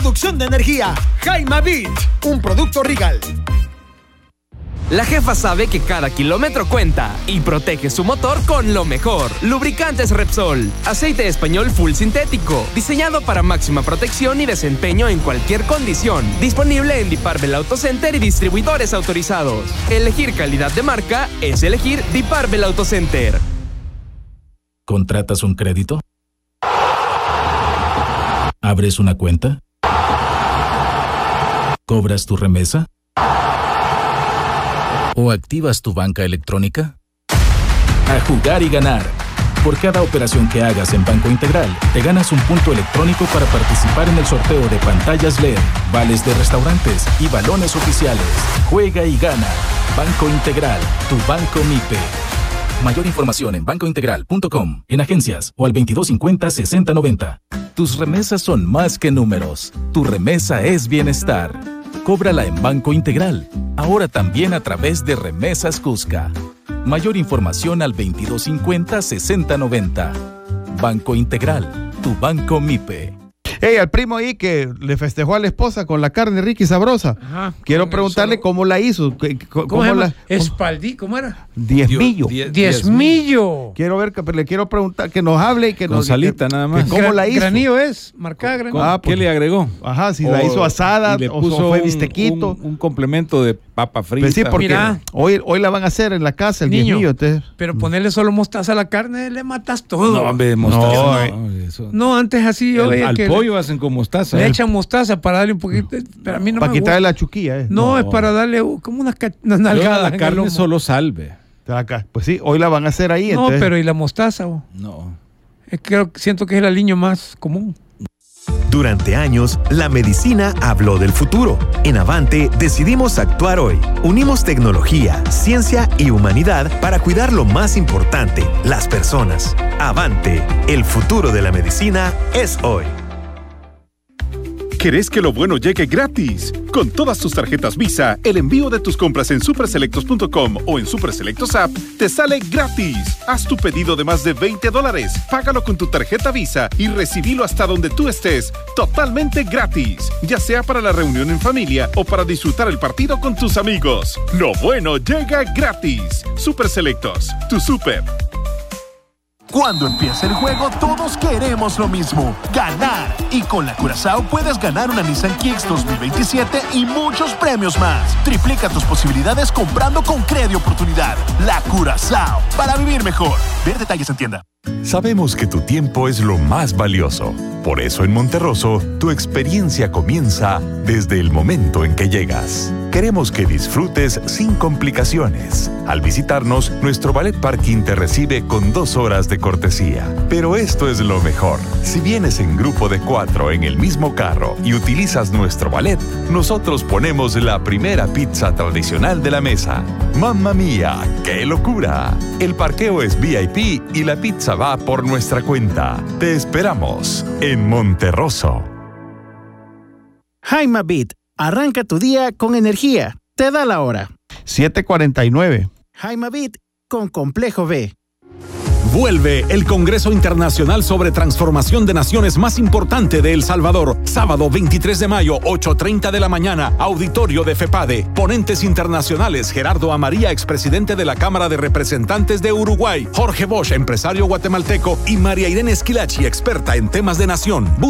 producción de energía. Jaima Beat, un producto Regal. La jefa sabe que cada kilómetro cuenta y protege su motor con lo mejor. Lubricantes Repsol, aceite español full sintético, diseñado para máxima protección y desempeño en cualquier condición. Disponible en Diparbel Auto Center y distribuidores autorizados. Elegir calidad de marca es elegir Diparbel Auto Center. ¿Contratas un crédito? ¿Abres una cuenta? ¿Cobras tu remesa? ¿O activas tu banca electrónica? A jugar y ganar. Por cada operación que hagas en Banco Integral, te ganas un punto electrónico para participar en el sorteo de pantallas LED, vales de restaurantes y balones oficiales. Juega y gana. Banco Integral, tu banco MIPE. Mayor información en bancointegral.com, en agencias o al 2250-6090. Tus remesas son más que números. Tu remesa es bienestar. Cóbrala en Banco Integral, ahora también a través de Remesas Cusca. Mayor información al 2250-6090. Banco Integral, tu banco MIPE. Hey, al primo ahí que le festejó a la esposa con la carne rica y sabrosa. Ajá, quiero preguntarle cómo la hizo. ¿Cómo se llama? Espaldí, ¿cómo era? Diezmillo. Diezmillo. Quiero ver, le quiero preguntar, que nos hable y que con nos... salita nada más. ¿Cómo la hizo? Granillo es, marcada granillo. ¿Qué le agregó? Ajá, si la hizo asada o fue bistequito. Un complemento de papa frita. Pues sí, porque mira, hoy la van a hacer en la casa, el diezmillo. Entonces... Pero ponerle solo mostaza a la carne, le matas todo. No, hombre, mostaza. No, antes así yo veía al que... pollo hacen con mostaza. Le echan mostaza para darle un poquito, pero a mí no para me gusta. Para quitarle la chuquilla, No, es para darle como unas nalgadas. La carne solo salve. Pues sí, hoy la van a hacer ahí. No, entonces... pero ¿y la mostaza? No. Siento que es el aliño más común. Durante años, la medicina habló del futuro. En Avante decidimos actuar hoy. Unimos tecnología, ciencia y humanidad para cuidar lo más importante, las personas. Avante, el futuro de la medicina es hoy. ¿Querés que lo bueno llegue gratis? Con todas tus tarjetas Visa, el envío de tus compras en superselectos.com o en Superselectos App te sale gratis. Haz tu pedido de más de $20, págalo con tu tarjeta Visa y recibilo hasta donde tú estés, totalmente gratis, ya sea para la reunión en familia o para disfrutar el partido con tus amigos. Lo bueno llega gratis. Superselectos, tu super. Cuando empieza el juego, todos queremos lo mismo, ganar. Y con la Curazao puedes ganar una Nissan Kicks 2027 y muchos premios más. Triplica tus posibilidades comprando con Credi Oportunidad. La Curazao, para vivir mejor. Ver detalles en tienda. Sabemos que tu tiempo es lo más valioso. Por eso en Monterroso, tu experiencia comienza desde el momento en que llegas. Queremos que disfrutes sin complicaciones. Al visitarnos, nuestro Valet Parking te recibe con 2 horas de cortesía. Pero esto es lo mejor. Si vienes en grupo de 4 en el mismo carro y utilizas nuestro valet, nosotros ponemos la primera pizza tradicional de la mesa. ¡Mamma mía! ¡Qué locura! El parqueo es VIP y la pizza va por nuestra cuenta. Te esperamos en Monterroso. Jaima Beat. Arranca tu día con energía. Te da la hora. 7:49. Jaima Beat con Complejo B. Vuelve el Congreso Internacional sobre Transformación de Naciones más importante de El Salvador. Sábado 23 de mayo, 8:30 de la mañana, auditorio de FEPADE. Ponentes internacionales: Gerardo Amaría, expresidente de la Cámara de Representantes de Uruguay; Jorge Bosch, empresario guatemalteco; y María Irene Esquilachi, experta en temas de nación.